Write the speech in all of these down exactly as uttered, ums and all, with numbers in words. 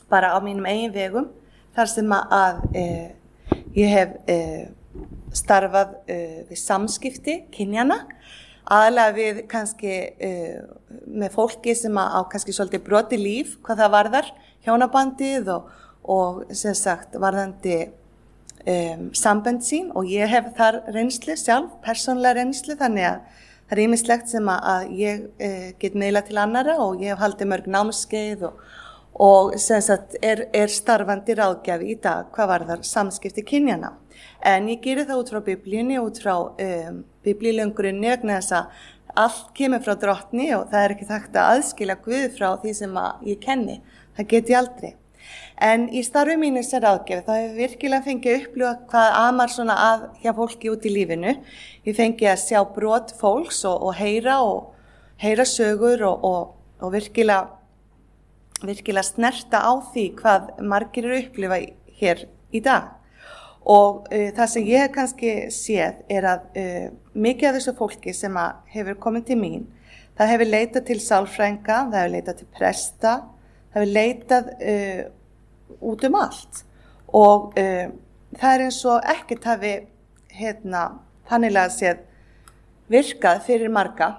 bara á mínum eigin vegum þar sem að uh, ég hef uh, starfað uh, við samskipti kynjana, aðalega við kannski uh, með fólki sem á kannski svolítið brotið líf, hvað það varðar, hjónabandið og, og sem sagt varðandi um, sambönd sín, og ég hef þar reynslu sjálf, persónulega reynslu, þannig að það er ýmislegt sem að, að ég uh, get miðla til annara, og ég hef haldið mörg námskeið og, og sem sagt er, er starfandi ráðgjafi í dag hvað varðar samskipti kynjana. En ég geri það út frá biblíunni, út frá um, biblíulegum grunni, vegna þess að allt kemur frá drottni og það er ekki hægt að aðskilja Guð frá því sem að ég kenni. Það get ég aldrei. En í starfi mínu sem ráðgjafi þá hef ég virkilega fengið að upplifa hvað amar svona að hjá fólki út í lífinu. Ég fengi að sjá brot fólks og, og heyra og heyra sögur og, og, og virkilega, virkilega snerta á því hvað margir eru að upplifa hér í dag. Og uh, það sem ég hef kannski séð er að uh, mikið af þessu fólki sem að hefur komið til mín, það hefur leitað til sálfrænga, það hefur leitað til presta, það hefur leitað uh, út um allt. Og uh, það er eins og ekkert hafi hérna, þanniglega séð virkað fyrir marga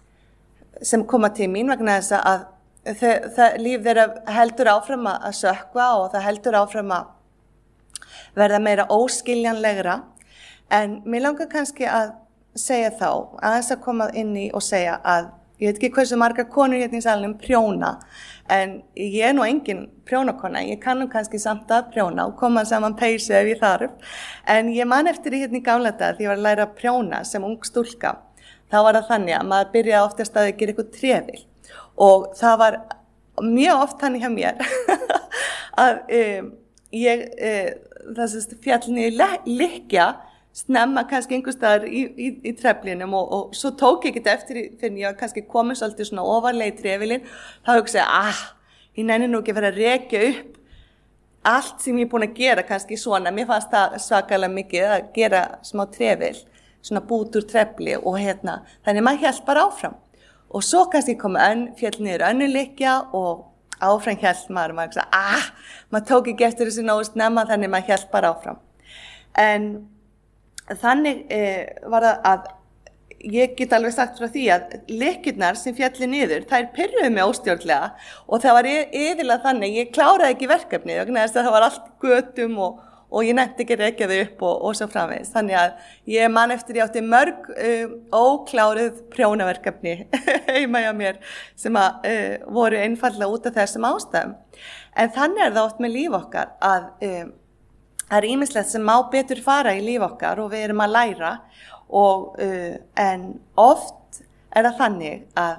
sem koma til mín, vegna þess að það, það líf þeirra heldur áfram að sökkva og það heldur áfram að verða meira óskiljanlegra, en mér langar kannski að segja þá, aðeins að koma inn í og segja að ég veit ekki hversu margar konur hérna í salnum prjóna, en ég er nú engin prjónakona, ég kann nú kannski samt að prjóna og koma saman peysu ef ég þarf, en ég man eftir í hérna í gamla daga því ég var að læra að prjóna sem ung stúlka, þá var það þannig að maður byrjaði oftast að gera eitthvað trefil, og það var mjög oft þannig hjá mér að um, ég uh, það sést fjallni liggja snemma kannski einhvers staðar í, í, í treflinum og, og svo tók ég ekkert eftir fyrir ég var kannski komin svolítið svona ofarlega í trefilin, þá hugsaði ég, ah, ég nenni nú ekki að vera að rekja upp allt sem ég er búin að gera kannski svona, mér fannst það svakalega mikið að gera smá trefil, svona bút úr trefli og hérna, þannig maður hélt bara áfram og svo kannski kom önn, fjall niður önnur liggja og áfram hélt maður, maður sagði, ah, maður tók ekki eftir þessu nógu snemma, þannig maður hélt bara áfram. En þannig eh, var það að ég get alveg sagt frá því að lykkjurnar sem fjalli niður, þær pirruðu mig óstjórnlega og það var yfirlega þannig, ég kláraði ekki verkefnið, vegna þess að það var allt götum og, og ég nefndi ekki rekja þau upp og, og svo framvegis. Þannig að ég man eftir ég átti mörg uh, ókláruð prjónaverkefni heima hjá mér sem að, uh, voru einfallega út af þessum ástæðum. En þannig er það oft með líf okkar að uh, það er ýmislegt sem má betur fara í líf okkar og við erum að læra og, uh, en oft er það þannig að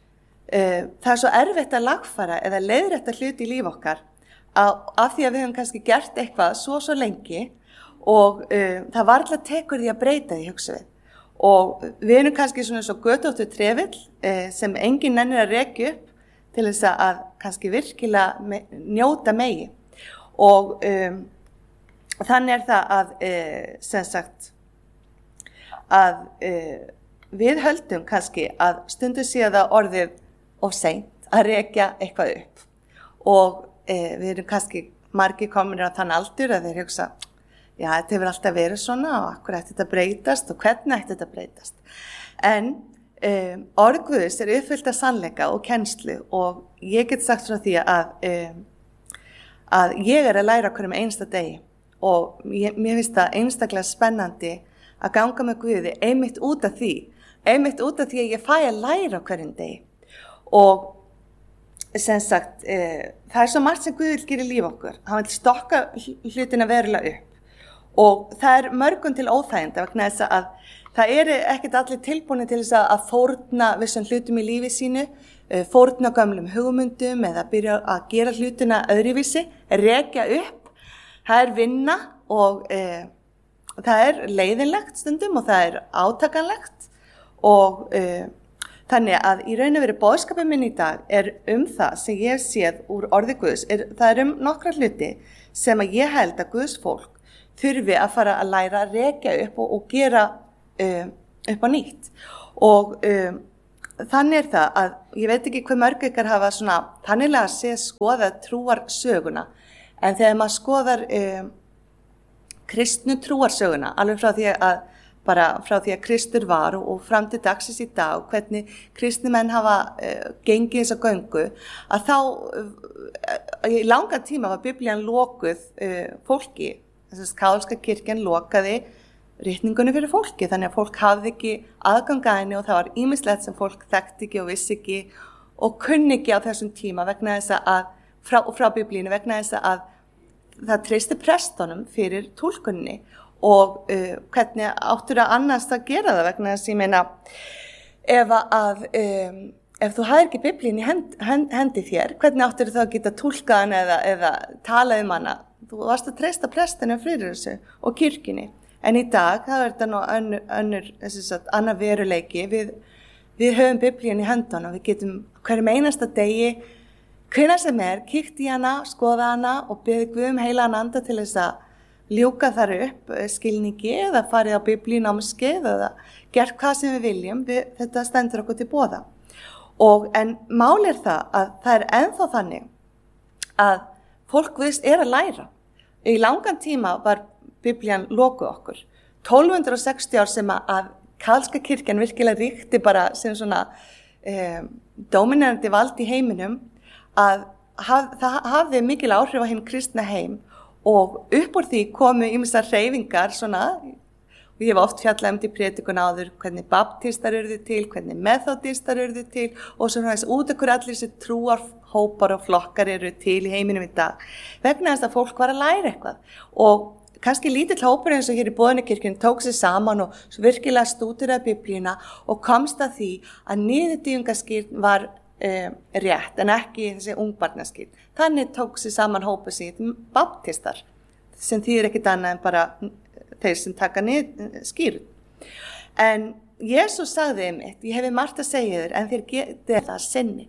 uh, það er svo erfitt að lagfæra eða leiðrétta hluti í líf okkar af því að við höfum kannski gert eitthvað svo svo lengi og uh, það varla tekur því að breyta því, hugsa við. Og við erum kannski svona svo götóttu trefill uh, sem enginn nennir að rekja upp til þess að kannski virkilega me njóta megi. Og um, þannig er það að, uh, sem sagt, að uh, við höldum kannski að stundu síðan það orðið of seint að rekja eitthvað upp. Og Eh, við erum kannski margir komin á þann aldur að þeir hugsa, já, þetta hefur alltaf verið svona og akkur ætti þetta breytast og hvernig ætti þetta breytast. En um, orð Guðs er uppfyllt af sannleika og kennslu og ég get sagt frá því að, um, að ég er að læra hverjum einsta degi og ég, mér finnst það einstaklega spennandi að ganga með Guði einmitt út af því, einmitt út af því að ég fæ að læra hverjum degi og sem sagt, eh, það er svo margt sem Guð vil gera í líf okkur. Hann vil stokka hlutina verulega upp og það er mörgum til óþæginda vegna þess að það eru ekkert allir tilbúinir til þess að fórna vissum hlutum í lífi sínu, eh, fórna gömlum hugmyndum eða byrja að gera hlutina öðruvísi, rekja upp. Það er vinna og eh, það er leiðinlegt stundum og það er átakanlegt og eh, þannig að í raun og veru boðskapur minn í dag er um það sem ég hef séð úr orði Guðs, er, það er um nokkra hluti sem að ég held að Guðs fólk þurfi að fara að læra að rekja upp og, og gera uh, upp á nýtt. Og um, þannig er það að ég veit ekki hvað mörg ykkar hafa svona þannilega að sé skoða trúarsöguna, en þegar maður skoðar um, kristnu trúarsöguna, alveg frá því að bara frá því að Kristur var og, og fram til dagsins í dag, hvernig kristni menn hafa uh, gengið þessa göngu, að þá uh, í langan tíma var Biblían lokuð uh, fólki, þess að kaþólska kirkjan lokaði ritningunni fyrir fólki, þannig að fólk hafði ekki aðgang að henni og það var ýmislegt sem fólk þekkti ekki og vissi ekki og kunni ekki á þessum tíma vegna þess að frá, frá Biblínu vegna þess að það treysti prestunum fyrir túlkunni og uh, hvernig áttur að annars að gera það vegna þess að ég meina ef að um, ef þú hafðir ekki Biblín í hend, hend, hendi þér, hvernig áttur þá að geta túlkað hana eða, eða talað um hana, þú varst að treysta prestunum fyrir þessu og kirkjunni. En í dag, það er þetta nú önnur, önnur, sagt, annar veruleiki, við, við höfum Biblíun í höndunum, við getum hverjum einasta degi, hvenær sem er, kíkt í hana, skoða hana og beðið Guð um heilagan anda til þess að ljúka þar upp skilningi eða farið á biblíunámskeið eða gert hvað sem við viljum, við, þetta stendur okkur til boða. Og, en mál er það að það er ennþá þannig að fólk Guðs er að læra. Í langan tíma var Biblían lokuð okkur. tólf hundruð sextíu ár sem að kaþólska kirkjan virkilega ríkti bara sem svona eh, dominerandi vald í heiminum að haf, það hafði mikil áhrif á hinn kristna heim og upp úr því komu ýmsar hreyfingar svona, og ég hef oft fjallað um til prédikun áður hvernig baptistar urðu til, hvernig methodistar urðu til og svona þess út okkur allir þessi trúarhópar og flokkar eru til í heiminum í dag vegna þess að fólk var að læra eitthvað og kannski lítill hópur eins og hér í Boðunarkirkjunni tók sig saman og virkilega stúderaði Biblíuna og komst að því að niðurdýfingaskírn var um, rétt en ekki þessi ungbarnaskírn. Þannig tók sig saman hópur sig baptistar sem þýðir ekkit annað en bara þeir sem taka skírn. En Jesús sagði einmitt, ég hefi margt að segja þér en þér getið það sinni.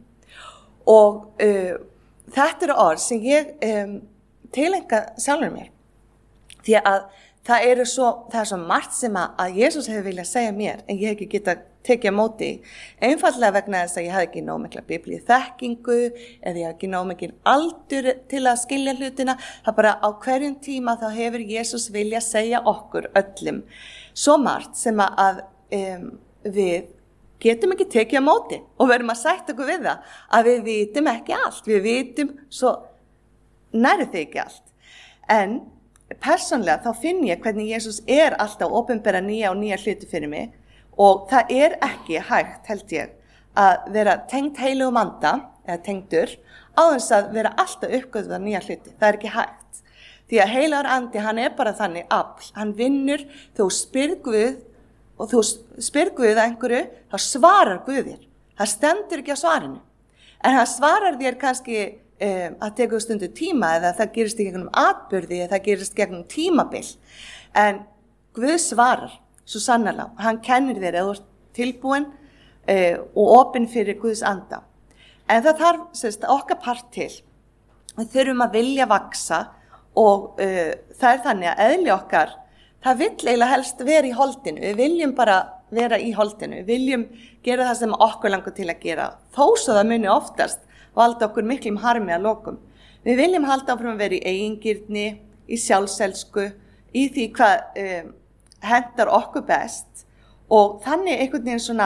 Og uh, þetta eru orð sem ég um, tilenga sjálfur mér. Því að það eru svo, það er svo margt sem að, að Jesús hefur viljað segja mér en ég hef ekki getað tekið á móti einfallega vegna þess að ég hafði ekki nóg mikla biblíu þekkingu eða ég hafði ekki nóg mikil aldur til að skilja hlutina. Það bara á hverjum tíma þá hefur Jesús viljað segja okkur öllum svo margt sem að um, við getum ekki tekið á móti og verðum að sætta okkur við það að við vitum ekki allt, við vitum svo nærið þig ekki allt. En persónlega þá finn ég hvernig Jesús er alltaf að opinbera nýja og nýja hluti fyrir mig og það er ekki hægt held ég að vera tengt heilugum anda eða tengdur á þess að vera alltaf uppgötvað nýja hluti. Það er ekki hægt. Því að heilagur andi hann er bara þannig afl. Hann vinnur þú spyr Guð og þú spyr Guð að einhverju þá svarar Guð þér. Það stendur ekki á svarinu. En hann svarar þér kannski Um, að teka stundu tíma eða það gerist í gegnum atburði eða það gerist gegnum tímabil en Guð svarar svo sannarlega, hann kennir þér eða þú ert tilbúin uh, og opinn fyrir Guðs anda en það þarf sérst, okkar part til við þurfum að vilja vaksa og uh, það er þannig að eðli okkar það vill eiginlega helst vera í holdinu við viljum bara vera í holdinu við viljum gera það sem okkur langar til að gera þó svo það muni oftast valda okkur miklum harmi að lokum. Við viljum halda áfram að vera í eigingirni, í sjálfselsku, í því hvað um, hentar okkur best og þannig einhvern veginn svona,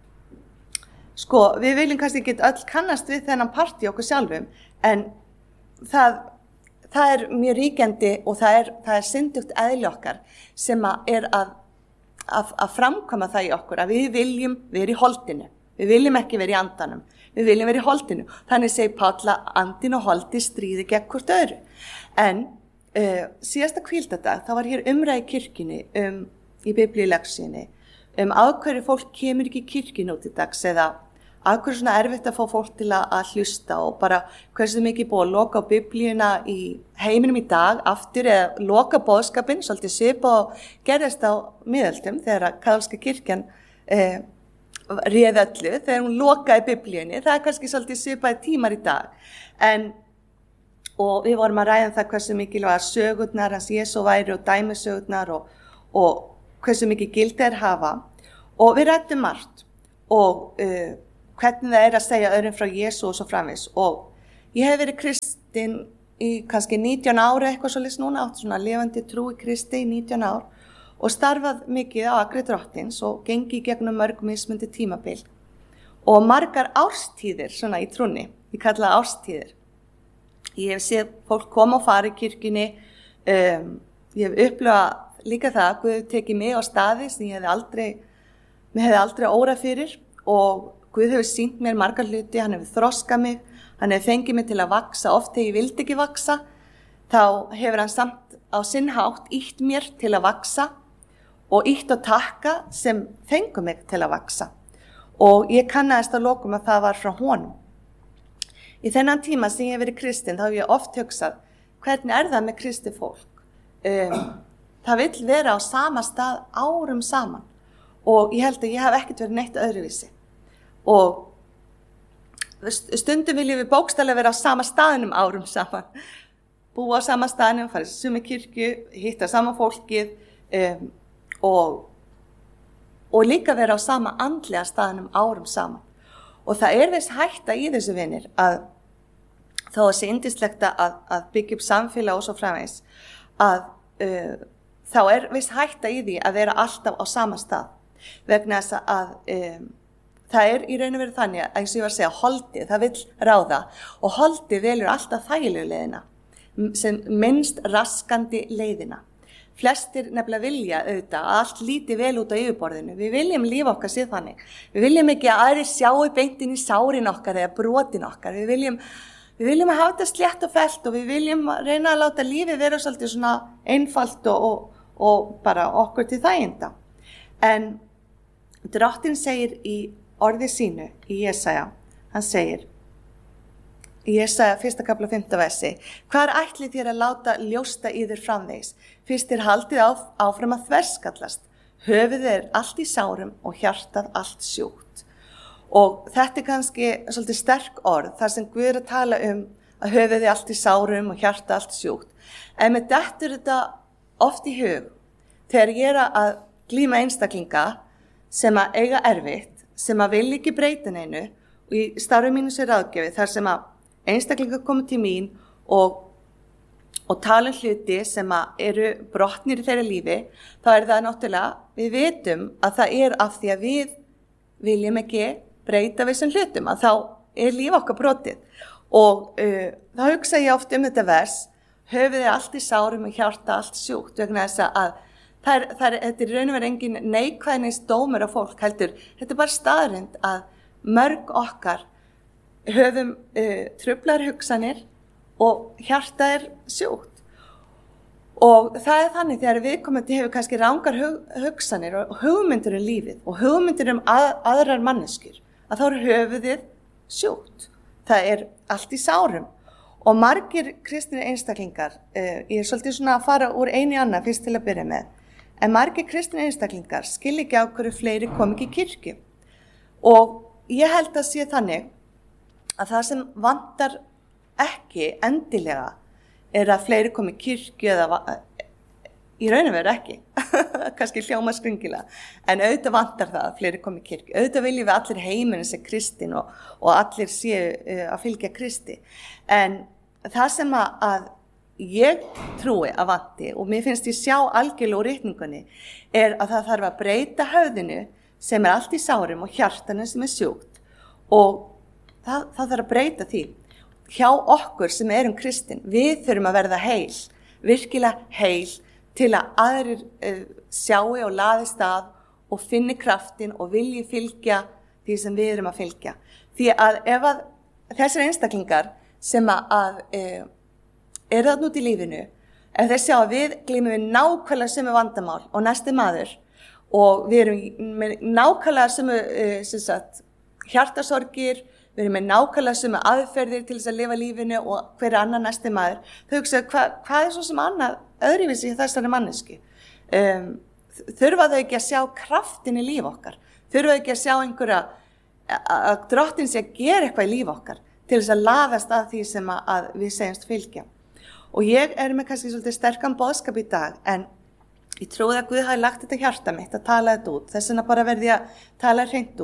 sko, við viljum kannski ekki öll kannast við þennan part í okkur sjálfum, en það, það er mjög ríkjandi og það er, það er syndugt eðli okkar sem að er að, að, að framkvæma það í okkur, að við viljum vera í holdinu, við viljum ekki vera í andanum. Við viljum vera í holdinu. Þannig segir Páll að andin og holdi stríði gegn hvort öðru. En uh, síðasta hvíldadag, þá var hér umræði í kirkjunni, um, í biblíuleksíunni, um af hverju fólk kemur ekki í kirkjunni út í dags eða af hverju svona erfitt að fá fólk til að, að hlusta og bara hversu mikið búið að loka á biblíuna í heiminum í dag aftur eða loka boðskapinn, svolítið svipa og gerðist á miðöldum þegar að kaþólska kirkjan uh, réð öllu þegar hún lokaði biblíunni, það er kannski svolítið svipaði tímar í dag, en og við vorum að ræða það hversu mikilvægar sögurnar hans Jesú væri og dæmisögurnar og, og hversu mikið gildi er hafa og við ræddum margt og uh, hvernig það er að segja öðrum frá Jesú og svo framvegis. Og ég hef verið kristin í kannski nítján ára eitthvað svolítið núna, átt svona lifandi trú í Kristi í nítján ár og starfað mikið á Akri Drottins og gengi í gegnum mörg mismundi tímabil og margar árstíðir svona í trúnni, ég kalla það árstíðir. Ég hef séð fólk koma og fara í kirkjunni, um, ég hef upplifað líka það að Guð tekið mig á staði sem ég hefði aldrei, mér hefði aldrei órað fyrir og Guð hefur sýnt mér margar hluti, hann hefur þroskað mig, hann hefur fengið mig til að vaksa, oft þegar ég vildi ekki vaksa, þá hefur hann samt á sinn hátt ítt mér til að vaksa og ítt og takka sem fengu mig til að vaksa. Og ég kannaðist að lokum að það var frá honum. Í þennan tíma sem ég hef verið kristin, þá hef ég oft hugsað, hvernig er það með kristi fólk? Um, það vill vera á sama stað árum saman og ég held að ég hef ekkert verið neitt öðruvísi. Og stundum viljum við bókstaflega vera á sama staðinum árum saman. Búa á sama staðinum, fara í sömu kirkju, hitta sama fólkið um, og, og líka vera á sama andlega staðinum árum saman. Og það er viss hætta í þessu vinir að þó að sé yndislegt að, að byggja upp samfélag og svo framvegis að uh, þá er viss hætta í því að vera alltaf á sama stað vegna þess að um, það er í raun og veru þannig að eins og ég var að segja holdið, það vill ráða og holdið velur alltaf þægilegu leiðina sem minnst raskandi leiðina. Flestir nefnilega vilja auðvitað að allt líti vel út á yfirborðinu. Við viljum lífa okkar sér þannig. Við viljum ekki að aðri sjáu beintin í sárin okkar eða brotin okkar. Við viljum, við viljum að hafa þetta slétt og fellt og við viljum reyna að láta lífið vera svolítið svona einfalt og, og, og bara okkur til þæginda. En Drottinn segir í orði sínu í Jesaja, hann segir í Jesaja fyrsta kafla fimmta versi, hvar ætlið þér að láta ljósta yður framvegis? Fyrst er haldið á, áfram að þverskallast, höfuðið er allt í sárum og hjartað allt sjúkt. Og þetta er kannski svolítið sterk orð, þar sem Guð er að tala um að höfuðið er allt í sárum og hjartað allt sjúkt. En með dettur þetta oft í hug, þegar ég er að glíma einstaklinga sem að eiga erfitt, sem að vilja ekki breyta neinu, og í starfi mínu sér ráðgjöfi, þar sem að einstaklingar koma til mín og, og tala um hluti sem eru brotnir í þeirra lífi, þá er það náttúrulega, við vitum að það er af því að við viljum ekki breyta við þessum hlutum, að þá er líf okkar brotið. Og uh, þá hugsa ég oft um þetta vers, höfuðið er allt í sárum og hjarta allt sjúkt, vegna þess að það er, það er, þetta er raun og veru engin neikvæðnis dómur af fólk heldur, þetta er bara staðreynd að mörg okkar höfum uh, truflar hugsanir og hjarta er sjúkt. Og það er þannig þegar viðkomandi hefur kannski rangar hug, hugsanir og hugmyndir um lífið og hugmyndir um að, aðrar manneskjur, að þá er höfuðið sjúkt. Það er allt í sárum. Og margir kristnir einstaklingar, uh, ég er svolítið svona að fara úr einu í annað fyrst til að byrja með, en margir kristnir einstaklingar skil ekki á hverju fleiri kom ekki í kirkju. Og ég held að sé þannig að það sem vantar ekki endilega er að fleiri komi í kirkju eða í raun og veru ekki, kannski hljóma skringilega, en auðvitað vantar það að fleiri komi í kirkju. Auðvitað viljum við allir heiminn sé kristin og, og allir séu uh, að fylgja Kristi. En það sem að, að ég trúi að vanti og mér finnst ég sjá algjörlega úr ritningunni er að það þarf að breyta höfðinu sem er allt í sárum og hjartanu sem er sjúkt og Það, það þarf að breyta því. Hjá okkur sem erum kristin, við þurfum að verða heil, virkilega heil, til að aðrir uh, sjáu og laðist að og finni kraftin og vilji fylgja því sem við erum að fylgja. Því að ef að þessir einstaklingar sem að, að uh, eru þarna út í lífinu, ef þeir sjá að við glímum við nákvæmlega sömu vandamál og næsti maður og við erum með nákvæmlega sömu uh, sem sagt, hjartasorgir, við erum með nákvæmlega sömu aðferðir til þess að lifa lífinu og hver annar næsti maður. Þau hugsa, hva, hvað er svo sem annað öðruvísi í þessari mannesku? Um, þurfa þau ekki að sjá kraftin í líf okkar? Þurfa þau ekki að sjá einhverja, að Drottinn sé að gera eitthvað í líf okkar til þess að laðast að því sem að, að við segjumst fylgja? Og ég er með kannski svolítið sterkan boðskap í dag, en ég trúi að Guð hafi lagt þetta hjarta mitt að tala þetta út. Þess vegna bara verði að tala hreint út.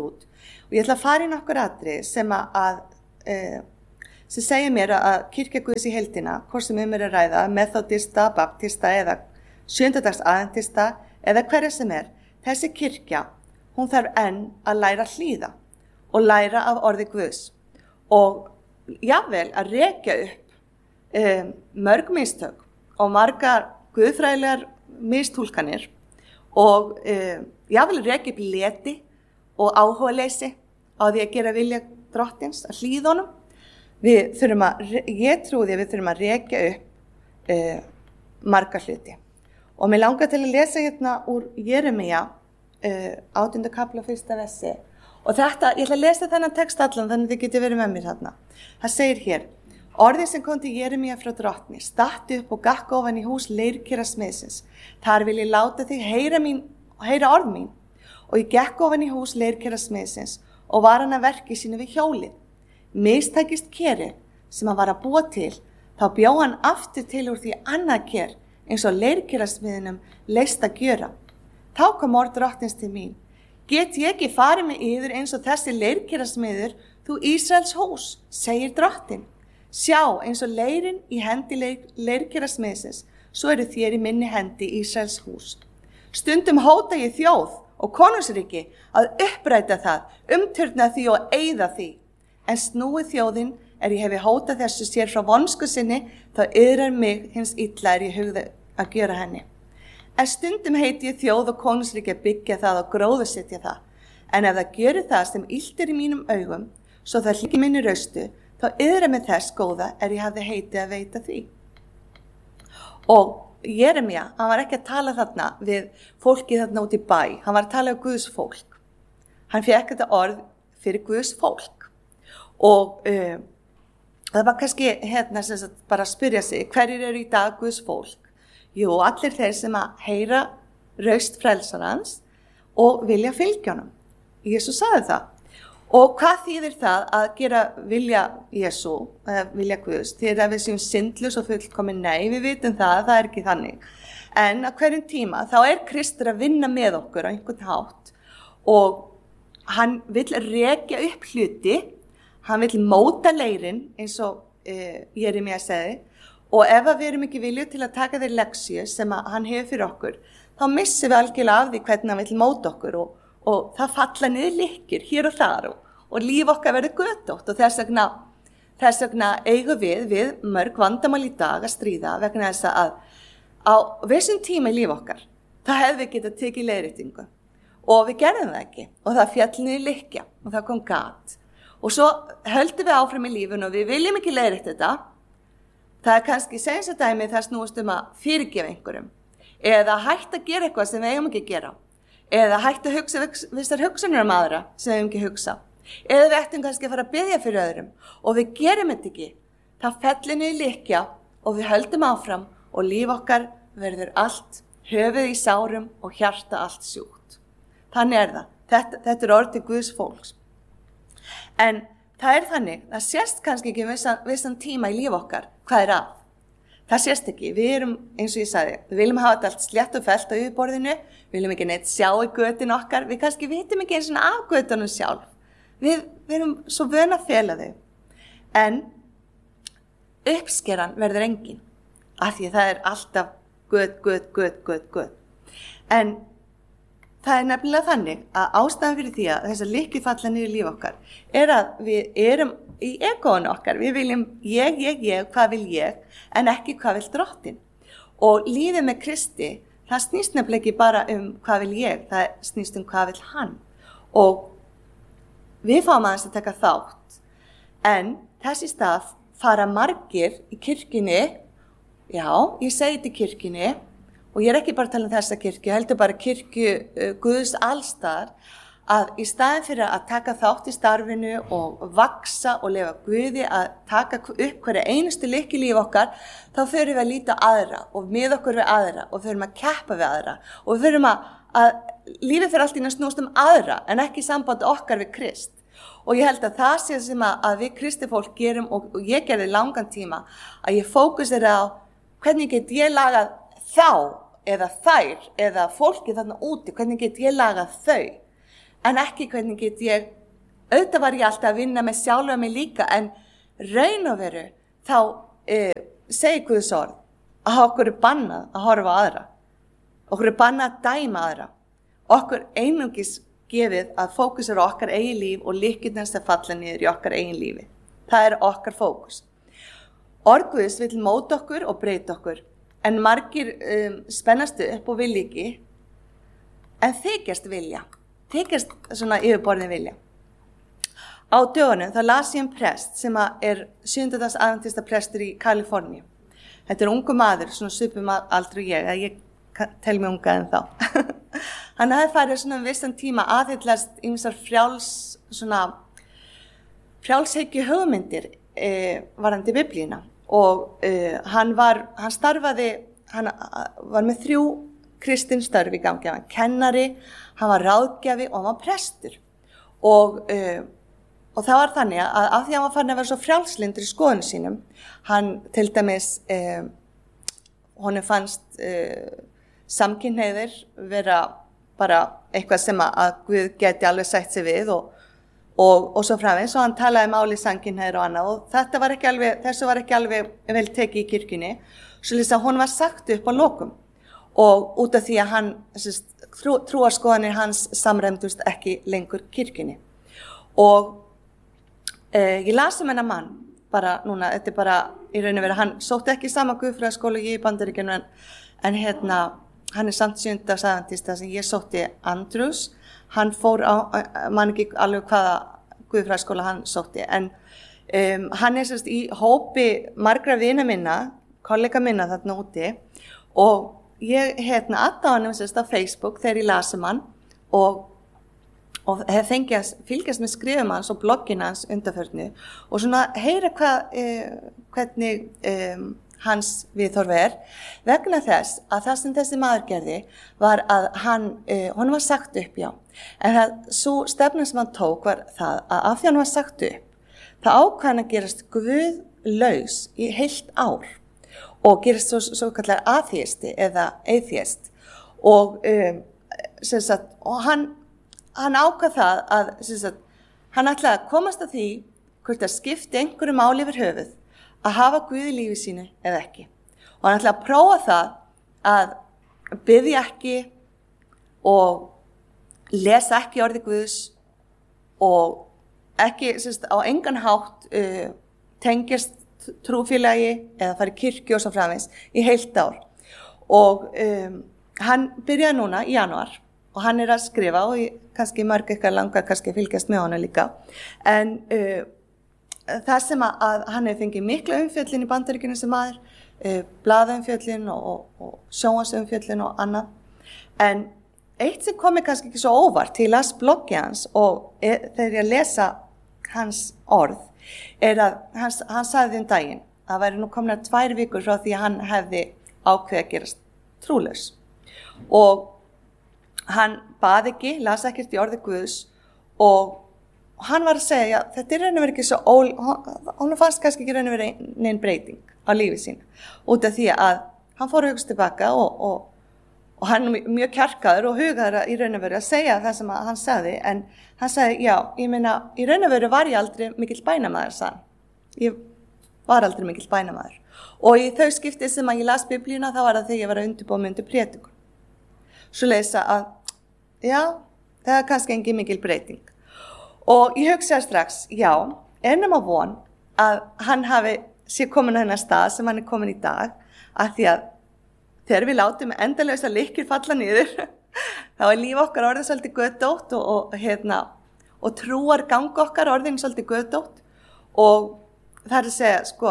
Og ég ætla að fara í nokkur atriði sem að, uh, sem segja mér að kirkja Guðs í heildina, hvort sem um er að ræða, methodista, baptista eða sjöndadags aðventista eða hverja sem er, þessi kirkja, hún þarf enn að læra að hlýða og læra af orði Guðs og jafnvel að rekja upp um, mörg mistök og margar guðfræðilegar mistúlkanir og um, jafnvel að rekja upp leti og áhugaleysi á því að gera vilja drottins, að hlýða honum. Við þurfum að, ég trúi því að við þurfum að rekja upp uh, marga hluti. Og mér langar til að lesa hérna úr Jeremía, uh, átjánda kafla fyrsta versi. Og þetta, ég ætla að lesa þennan text allan, þannig að þið getið verið með mér þarna. Það segir hér, orðið sem kom til Jeremía frá drottni, stattu upp og gakk ofan í hús leirkera smiðsins. Þar vil ég láta þig heyra, mín, heyra orð mín. Og ég gekk ofan í hús leirkera smiðsins og var hann að verki sínu við hjólið. Mistækist keri sem hann var að búa til, þá bjó hann aftur til úr því annað ker, eins og leirkerasmiðinum leist að gjöra. Þá kom orð drottins til mín. Get ég ekki farið með yður eins og þessi leirkerasmiður, þú Ísraels hús, segir drottin. Sjá, eins og leirin í hendi leir, leirkerasmiðsins, svo eru þér í minni hendi Ísraels hús. Stundum hóta ég þjóð og konungsríki að uppræta það, umturna því og eyða því. En snúið þjóðin er ég hefi hótað þessu sér frá vonsku sinni, þá yðrar mig hins illa er ég hugði að gjöra henni. En stundum heiti ég þjóð og konungsríki að byggja það og gróðursetja það. En ef það gjörir það sem illt er í mínum augum, svo það hlýki minni raustu, þá yðrar mig þess góða er ég hafði heiti að veita því. Og Jeremía, hann var ekki að tala þarna við fólki þarna út í bæ, hann var að tala um Guðs fólk. Hann fékk þetta orð fyrir Guðs fólk. Og uh, það var kannski hérna sem sagt bara að spyrja sig, hverjir eru í dag Guðs fólk? Jú, allir þeir sem að heyra raust frelsarans og vilja fylgja honum. Jesús sagði það. Og hvað þýðir það að gera vilja Jesú, eða vilja Guðs, þegar við séum syndlaus og fullkomin? Nei, við vitum það, það er ekki þannig. En á hverjum tíma þá er Kristur að vinna með okkur á einhvern hátt og hann vill rekja upp hluti. Hann vill móta leirin eins og uh, Jeremía segði og ef við erum ekki viljug til að taka þeir leksju sem hann hefur fyrir okkur, þá missum við algjörlega af því hvernig hann vill móta okkur og, og það falla niður lykkir hér og þar og, og líf okkar verður götótt og þess vegna, þess vegna eigum við við mörg vandamál í dag að stríða vegna þess að á vissum tíma í líf okkar, það hefði við getað tekið leiðréttingu og við gerðum það ekki og það fjall niður lykkja og það kom gat. Og svo höldum við áfram í lífun og við viljum ekki leiðrétta þetta. Það er kannski segjum að dæmi það snúist um að fyrirgefa einhverjum. Eða hætt að gera eitthvað sem við eigum ekki að gera. Eða hætt að hugsa vissar hugsanir um aðra sem við eigum ekki að hugsa. Eða við ættum kannski að fara að biðja fyrir öðrum. Og við gerum þetta ekki. Það fellir niður lykkja og við höldum áfram og líf okkar verður allt, höfuð í sárum og hjarta allt sjúkt. Þannig er það. Þetta, þetta er orð til Guðs fólks. En það er þannig, það sést kannski ekki vissan, vissan tíma í líf okkar, hvað er að? Það sést ekki, við erum, eins og ég sagði, við viljum hafa þetta allt slétt og fellt á yfirborðinu, við viljum ekki neitt sjá í götin okkar, við kannski vitum ekki eins og af götunum sjálf. Við, við erum svo vön að fela þau. En uppskeran verður engin, af því það er alltaf göt, göt, göt, göt, göt. En það er nefnilega þannig að ástæðan fyrir því að þessar lykkjur falla niður í líf okkar er að við erum í egóinu okkar. Við viljum ég, ég, ég, hvað vil ég, en ekki hvað vil drottin. Og lífið með Kristi, það snýst nefnilega ekki bara um hvað vil ég, það snýst um hvað vil hann. Og við fáum aðeins að taka þátt. En þessi stað fara margir í kirkjunni, já, ég segi þetta í kirkjunni, og ég er ekki bara að tala um þessa kirkju, heldur bara kirkju uh, Guðs allstar, að í staðin fyrir að taka þátt í starfinu og vaksa og lifa Guði að taka upp hverja einustu lykki líf okkar, þá förum við að líta aðra og með okkur við aðra og förum að keppa við aðra og við förum að, að lífið fyrir allt í næst snúst um aðra en ekki samband okkar við Krist. Og ég held að það sé sem að, að við kristi fólk gerum og, og ég gerði langan tíma að ég fókusera á hvernig get ég lagað þá eða þær eða fólki þarna úti, hvernig get ég lagað þau en ekki hvernig get ég auðvitað var ég alltaf að vinna með sjálfa mig líka, en raun og veru þá uh, segir Guðs orð að okkur er bannað að horfa á aðra, okkur er bannað að dæma aðra, okkur einungis gefið að fókus er okkar eigin líf og lykillinn sem falla niður í okkar eigin lífi. Það er okkar fókus. Orð Guðs vill móta okkur og breyta okkur, en margir um, spennastu upp og vilja ekki, en þykjast vilja, þykjast svona yfirborðin vilja. Á dögunum þá las ég um prest sem er sjöundags adventista prestur í Kaliforníu. Þetta er ungu maður, svona svipum aldrei ég, að ég tel mig unga en þá. Hann hafði farið svona um vissan tíma aðhyllast ýmsar frjáls, svona frjálshyggju hugmyndir e, varðandi Biblíuna og e, hann var, hann starfaði, hann var með þrjú kristin störf í gangi, hann var kennari, hann var ráðgjafi og hann var prestur og e, Og það var þannig að af því að hann var farin að vera svo frjálslyndur í skoðunum sínum, hann til dæmis, eh, honum fannst eh, samkynhneigðir vera bara eitthvað sem að Guð geti alveg sætt sig við og, og, og svo framvegis og hann talaði máli samkynhneigðir og annað og þetta var ekki alveg, þessu var ekki alveg vel tekið í kirkjunni, svo lýsa hún var sagt upp á lokum og út af því að hann, trú, trúarskoðanir hans samræmdust ekki lengur kirkjunni og Eh, ég las um hennar mann, bara núna, þetta er bara í raun og veru, hann sótti ekki sama guðfræðaskóla í Bandaríkjunum en, en hérna, hann er samt sjöundags adventista sem ég sótti Andrews, hann fór á, man ekki alveg hvaða guðfræðaskóla hann sótti, en um, hann er sérst í hópi margra vina minna, kollega minna þarna úti og ég hérna adda hann sérst á Facebook þegar ég las um hann og og hef fengið að fylgjast með skrifum hans og bloggin hans undanförnu og svona heyra hvað, eh, hvernig eh, hans viðhorf er vegna þess að það sem þessi maður gerði var að hann, eh, honum var sagt upp, já, en það, svo stefna sem hann tók var það að af því hann var sagt upp, það ákvað hann að gerast guðlaus í heilt ár og gerast svo, svo kallar atheisti eða atheist og, um, sem sagt, og hann Hann ákvað það að sagt, hann ætlaði að komast að því hvort að skipti einhverju máli yfir höfuð að hafa Guð í lífi sínu eða ekki. Og hann ætlaði að prófa það að biðja ekki og lesa ekki orði Guðs og ekki sagt, á engan hátt uh, tengjast trúfélagi eða fara í kirkju og svo framvegis í heilt ár. Og um, hann byrjaði núna í janúar. Og hann er að skrifa og ég, kannski mörg eitthvað langar kannski fylgjast með honum líka. En uh, það sem að, að hann hefur fengið mikla umfjöllin í Bandaríkjunum sem maður, uh, blaðumfjöllin og, og, og sjónvarpsumfjöllin og annað. En eitt sem komi kannski ekki svo óvart til að bloggi hans og er, þegar ég lesa hans orð, er að hann, hann sagði um daginn að það væri nú komna tvær vikur frá því að hann hefði ákveðið að gerast trúlaus. Og hann bað ekki, las ekkert í orði Guðs og hann var að segja, þetta er raun og verið ekki svo ól, hann fannst kannski ekki raun og verið neinn breyting á lífi sín út af því að hann fór að hugsa tilbaka og, og, og hann er mjög kjarkaður og hugaður í raun og verið að segja það sem hann sagði en hann sagði, já, ég meina, í raun og verið var ég aldrei mikill bænamaður, sagði. Ég var aldrei mikill bænamaður og í þau skipti sem að ég las Biblíuna þá var það þegar ég var að undirbúa mig undir prédikun. Svo lesa að já, það er kannski engin mikil breyting. Og ég hugsaði strax, já, ennum á von að hann hafi sé komin á hennar stað sem hann er komin í dag, af því að þegar við látum endalausa lykkjur falla niður, þá er líf okkar orðið svolítið götótt og, og, hérna, og trúar gang okkar orðin svolítið götótt og það er að segja, sko,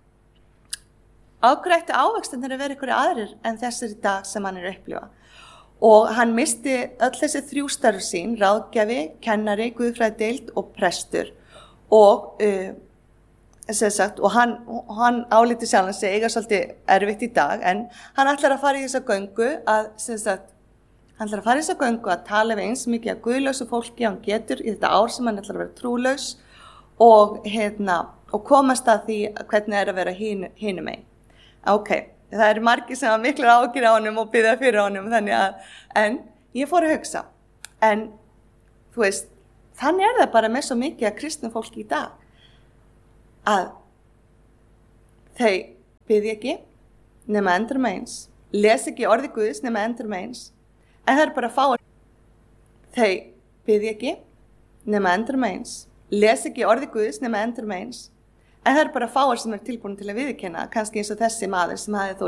ágrættu ávextin er að vera ykkur aðrir en þessir í dag sem hann er að upplifa. Og hann misti öll þessi þrjú störf sín, ráðgjafi, kennari, guðfræðideild og prestur. Og, uh, sem sagt, og hann, hann álíti sjálfan sig eiga svolítið erfitt í dag, en hann ætlar að fara í þessa göngu að, sem sagt, hann ætlar að fara í þessa göngu að tala við eins mikið að guðlausu fólki hann getur í þetta ár sem hann ætlar að vera trúlaus og, hérna, og komast að því hvernig það er að vera hinum einn. Ok. Það eru margir sem hafa miklar áhyggjur á honum og biðja fyrir honum, þannig að, en ég fór að hugsa, en þú veist, þannig er það bara með svo mikið að kristnu fólki í dag að þau biðja ekki nema endurum eins, les ekki orði Guðs nema endurum eins, en það er bara að fá þau biðja ekki nema endurum eins, les ekki orði Guðs nema endurum eins, en það er bara fáar sem er tilbúin til að viðurkenna, kannski eins og þessi maður sem hafði þó